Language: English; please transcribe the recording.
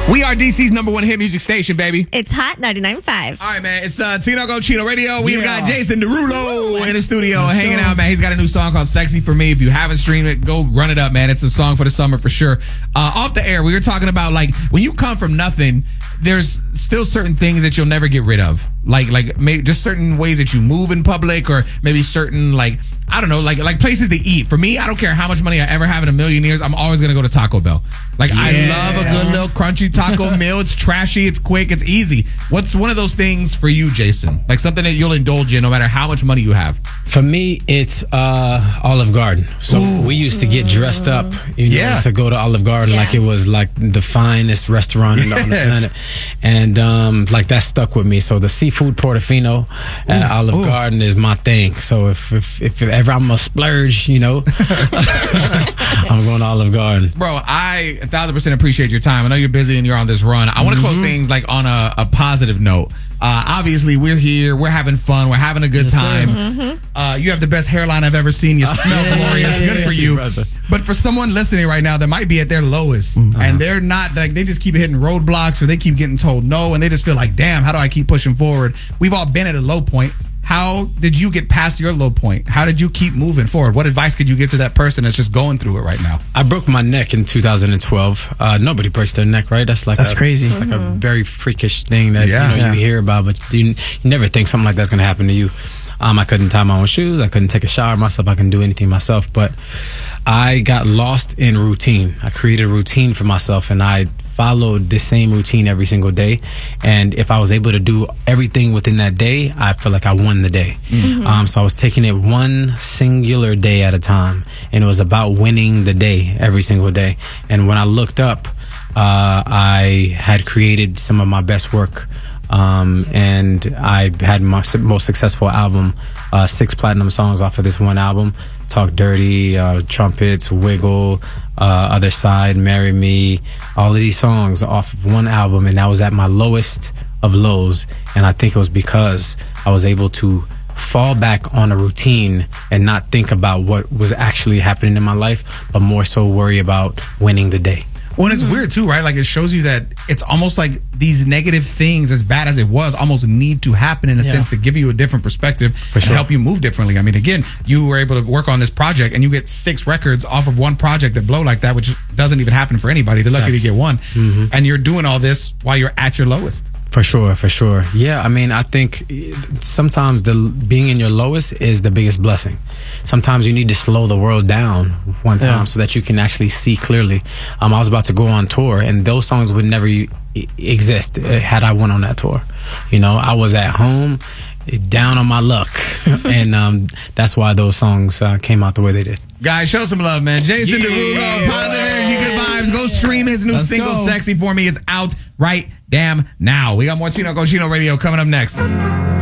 We are DC's #1 hit music station, baby. It's Hot 99.5. All right, man. It's Tino Go Chino Radio. We've got Jason Derulo in the studio hanging out, man. He's got a new song called Sexy For Me. If you haven't streamed it, go run it up, man. It's a song for the summer for sure. Off the air, we were talking about, like, when you come from nothing, there's still certain things that you'll never get rid of. Like maybe just certain ways that you move in public, or maybe certain, like, I don't know, like places to eat. For me, I don't care how much money I ever have in a million years, I'm always going to go to Taco Bell. Like, I love a good little crunchy taco meal. It's trashy, it's quick, it's easy. What's one of those things for you, Jason? Like something that you'll indulge in no matter how much money you have? For me, it's Olive Garden. So we used to get dressed up, to go to Olive Garden like it was like the finest restaurant on the planet. And like that stuck with me. So the seafood Portofino at Olive Garden is my thing. So if ever I'm a splurge, I'm going to Olive Garden. Bro, I 1,000% appreciate your time. I know you're busy and you're on this run. I want to close things like on a positive note. Obviously, we're here. We're having fun. We're having a good time. You have the best hairline I've ever seen. You smell glorious. Good for you. But for someone listening right now that might be at their lowest and they're not, like, they just keep hitting roadblocks, or they keep getting told no, and they just feel like, damn, how do I keep pushing forward? We've all been at a low point. How did you get past your low point? How did you keep moving forward? What advice could you give to that person that's just going through it right now? I broke my neck in 2012. Nobody breaks their neck, right? That's crazy. It's like a very freakish thing that you hear about, but you never think something like that's going to happen to you. I couldn't tie my own shoes. I couldn't take a shower myself. I couldn't do anything myself. But I got lost in routine. I created a routine for myself, and I followed the same routine every single day. And if I was able to do everything within that day, I felt like I won the day. So I was taking it one singular day at a time, and it was about winning the day every single day. And when I looked up, I had created some of my best work. And I had my most successful album, 6 platinum songs off of this one album. Talk Dirty, Trumpets, Wiggle, Other Side, Marry Me, all of these songs off of one album, and that was at my lowest of lows. And I think it was because I was able to fall back on a routine and not think about what was actually happening in my life, but more so worry about winning the day. Well, and it's weird too, right? Like, it shows you that it's almost like these negative things, as bad as it was, almost need to happen in a sense to give you a different perspective and help you move differently. I mean, again, you were able to work on this project and you get 6 records off of one project that blow like that, which doesn't even happen for anybody. They're lucky to get one. And you're doing all this while you're at your lowest. For sure. Yeah, I mean, I think sometimes being in your lowest is the biggest blessing. Sometimes you need to slow the world down one time so that you can actually see clearly. I was about to go on tour, and those songs would never exist had I went on that tour. I was at home, down on my luck, and that's why those songs came out the way they did. Guys, show some love, man. Jason Derulo, positive energy, good vibes. Go stream his new single, Sexy For Me. It's out right damn now. We got more Tino Go Chino Radio coming up next.